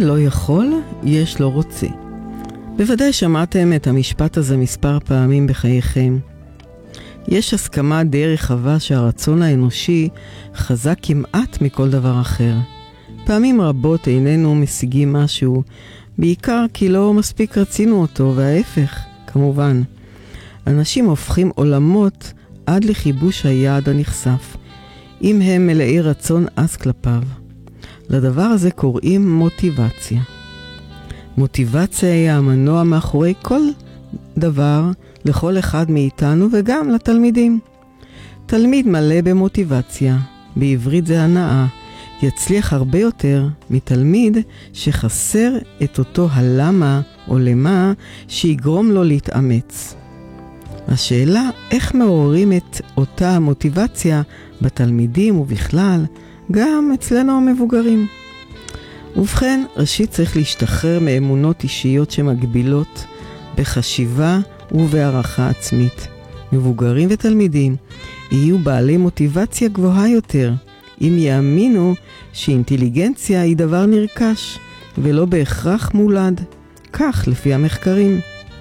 לא יכול, יש לו רוצה. בוודאי שמעתם את המשפט הזה מספר פעמים בחייכם. יש הסכמה די רחבה שהרצון האנושי חזק כמעט מכל דבר אחר. פעמים רבות איננו משיגים משהו, בעיקר כי לא מספיק רצינו אותו, וההפך, כמובן. אנשים הופכים עולמות עד לכיבוש היעד הנחשף, אם הם מלאי רצון עז כלפיו. לדבר הזה קוראים מוטיבציה. מוטיבציה היא המנוע מאחורי כל דבר לכל אחד מאיתנו וגם לתלמידים. תלמיד מלא במוטיבציה, בעברית זה הנאה, יצליח הרבה יותר מתלמיד שחסר את אותו הלמה או למה שיגרום לו להתאמץ. השאלה איך מעוררים את אותה המוטיבציה בתלמידים ובכלל, גם אצלנו המבוגרים. ובכן, ראשית צריך להשתחרר מאמונות אישיות שמגבילות בחשיבה ובהערכה עצמית. מבוגרים ותלמידים יהיו בעלי מוטיבציה גבוהה יותר, אם יאמינו שאינטליגנציה היא דבר נרכש, ולא בהכרח מולד. כך לפי המחקרים.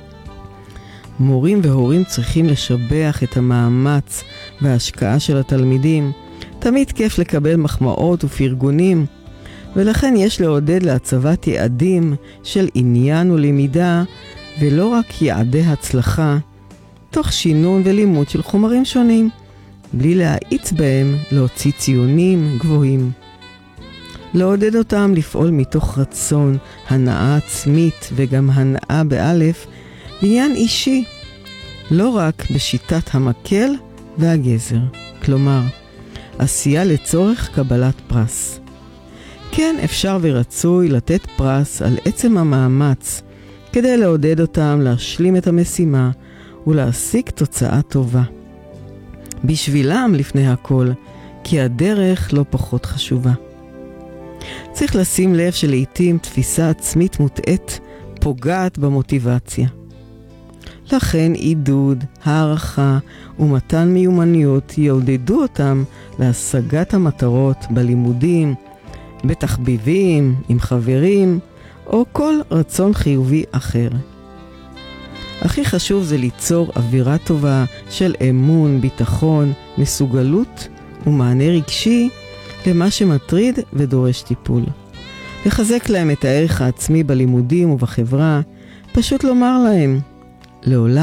מורים והורים צריכים לשבח את המאמץ וההשקעה של התלמידים. תמיד כיף לקבל מחמאות ופרגונים, ולכן יש לעודד להצבת יעדים של עניין ולמידה, ולא רק יעדי הצלחה, תוך שינון ולימוד של חומרים שונים, בלי להאיץ בהם להוציא ציונים גבוהים. לעודד אותם לפעול מתוך רצון, הנאה עצמית וגם הנאה באלף, בעניין אישי, לא רק בשיטת המקל והגזר, כלומר, עשייה לצורך קבלת פרס. כן, אפשר ורצוי לתת פרס על עצם המאמץ, כדי לעודד אותם להשלים את המשימה ולהשיג תוצאה טובה. בשבילם לפני הכל, כי הדרך לא פחות חשובה. צריך לשים לב שלעיתים תפיסה עצמית מוטעית פוגעת במוטיבציה. לכן עידוד, הערכה ומתן מיומנויות יעודדו אותם להשגת המטרות בלימודים, בתחביבים, עם חברים, או כל רצון חיובי אחר. הכי חשוב זה ליצור אווירה טובה של אמון, ביטחון, מסוגלות ומענה רגשי למה שמטריד ודורש טיפול. לחזק להם את הערך העצמי בלימודים ובחברה, פשוט לומר להם, לעולם